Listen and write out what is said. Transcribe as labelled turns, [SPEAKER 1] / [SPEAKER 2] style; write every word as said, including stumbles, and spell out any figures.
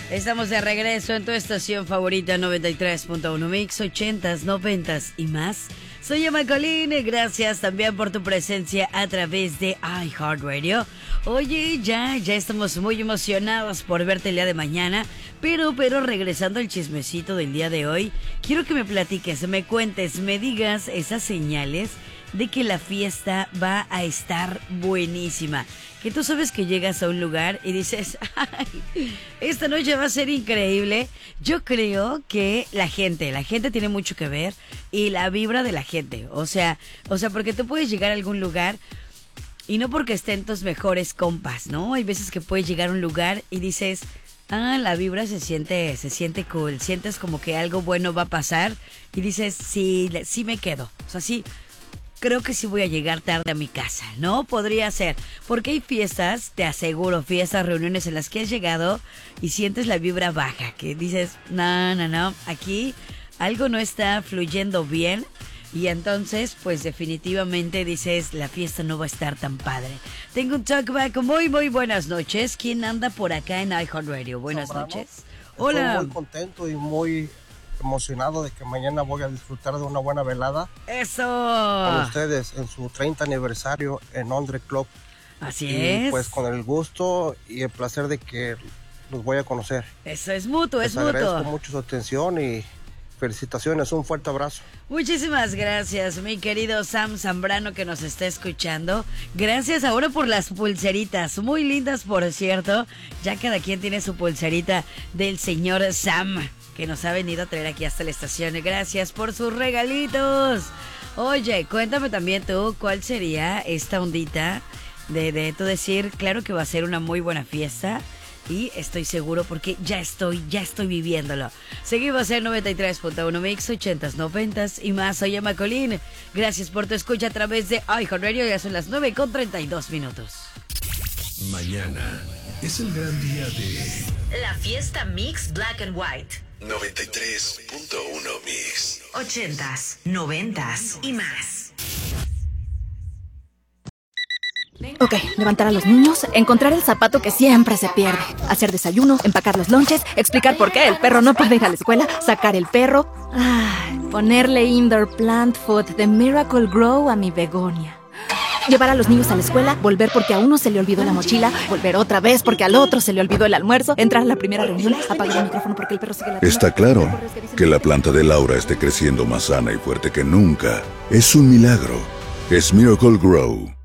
[SPEAKER 1] Estamos de regreso en tu estación favorita noventa y tres punto uno Mix, ochentas, noventas y más. Soy Emma Colín, gracias también por tu presencia a través de iHeartRadio. Oye, ya, ya estamos muy emocionados por verte el día de mañana, pero, pero regresando al chismecito del día de hoy, quiero que me platiques, me cuentes, me digas esas señales de que la fiesta va a estar buenísima. Que tú sabes que llegas a un lugar y dices, ay, esta noche va a ser increíble. Yo creo que la gente, la gente tiene mucho que ver y la vibra de la gente. O sea, o sea, porque tú puedes llegar a algún lugar y no porque estén tus mejores compas, ¿no? Hay veces que puedes llegar a un lugar y dices, ah, la vibra se siente, se siente cool. Sientes como que algo bueno va a pasar y dices, sí, sí me quedo. O sea, sí. Creo que sí voy a llegar tarde a mi casa, ¿no? Podría ser, porque hay fiestas, te aseguro, fiestas, reuniones en las que has llegado y sientes la vibra baja, que dices, no, no, no, aquí algo no está fluyendo bien y entonces, pues definitivamente dices, la fiesta no va a estar tan padre. Tengo un talkback, muy, muy buenas noches. ¿Quién anda por acá en iHeartRadio? Buenas
[SPEAKER 2] Zambrano.
[SPEAKER 1] noches. Hola.
[SPEAKER 2] Estoy muy contento y muy emocionado de que mañana voy a disfrutar de una buena velada.
[SPEAKER 1] ¡Eso!
[SPEAKER 2] Con ustedes en su treinta aniversario en Ondre Club.
[SPEAKER 1] Así
[SPEAKER 2] y
[SPEAKER 1] es.
[SPEAKER 2] Pues con el gusto y el placer de que los voy a conocer.
[SPEAKER 1] Eso es mutuo, es
[SPEAKER 2] Les agradezco
[SPEAKER 1] mutuo.
[SPEAKER 2] mucho su atención y felicitaciones. Un fuerte abrazo.
[SPEAKER 1] Muchísimas gracias, mi querido Sam Zambrano, que nos está escuchando. Gracias ahora por las pulseritas, muy lindas por cierto. Ya cada quien tiene su pulserita del señor Sam, que nos ha venido a traer aquí hasta la estación. Gracias por sus regalitos. Oye, cuéntame también tú, ¿cuál sería esta ondita de, de tú decir, claro que va a ser una muy buena fiesta? Y estoy seguro porque ya estoy, ya estoy viviéndolo. Seguimos en noventa y tres punto uno Mix, ochentas, noventas y más. Soy Emma Colín. Gracias por tu escucha a través de iHeartRadio. Ya son las nueve con treinta y dos minutos.
[SPEAKER 3] Mañana es el gran día de
[SPEAKER 4] la fiesta Mix Black and White.
[SPEAKER 3] noventa y tres punto uno Mix.
[SPEAKER 4] Ochentas, noventas y más.
[SPEAKER 5] Ok, levantar a los niños, encontrar el zapato que siempre se pierde, hacer desayuno, empacar los lonches, explicar por qué el perro no puede ir a la escuela, sacar el perro, ay, ponerle indoor plant food de Miracle Grow a mi begonia. Llevar a los niños a la escuela, volver porque a uno se le olvidó la mochila, volver otra vez porque al otro se le olvidó el almuerzo, entrar a la primera reunión, apagar el micrófono porque el perro sigue la...
[SPEAKER 6] Está claro que la planta de Laura esté creciendo más sana y fuerte que nunca. Es un milagro. Es Miracle Grow.